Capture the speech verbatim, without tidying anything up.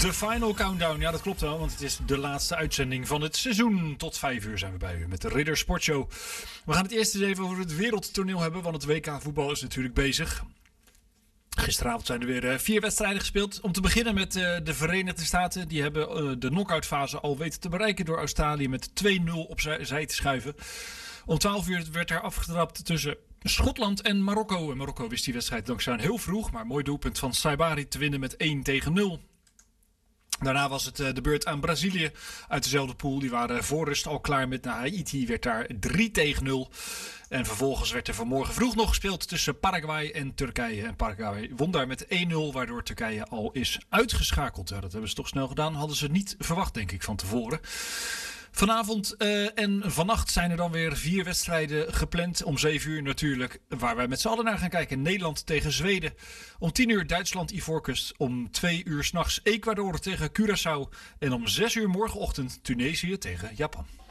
De Final Countdown, ja dat klopt wel, want het is de laatste uitzending van het seizoen. Tot vijf uur zijn we bij u met de Ridder Sportshow. We gaan het eerst eens even over het wereldtoneel hebben, want het W K voetbal is natuurlijk bezig. Gisteravond zijn er weer uh, vier wedstrijden gespeeld. Om te beginnen met uh, de Verenigde Staten. Die hebben uh, de knock-outfase al weten te bereiken door Australië met twee nul opzij te schuiven. Om twaalf uur werd er afgetrapt tussen Schotland en Marokko. En Marokko wist die wedstrijd dankzij een heel vroeg, maar mooi doelpunt van Saibari te winnen met één tegen nul. Daarna was het uh, de beurt aan Brazilië uit dezelfde pool. Die waren voor rust al klaar met naar Haiti. Werd daar drie tegen nul. En vervolgens werd er vanmorgen vroeg nog gespeeld tussen Paraguay en Turkije. En Paraguay won daar met één nul, waardoor Turkije al is uitgeschakeld. Ja, dat hebben ze toch snel gedaan. Hadden ze niet verwacht, denk ik, van tevoren. Vanavond uh, en vannacht zijn er dan weer vier wedstrijden gepland. Om zeven uur natuurlijk, waar wij met z'n allen naar gaan kijken. Nederland tegen Zweden. Om tien uur Duitsland Ivoorkust. Om twee uur s'nachts Ecuador tegen Curaçao. En om zes uur morgenochtend Tunesië tegen Japan.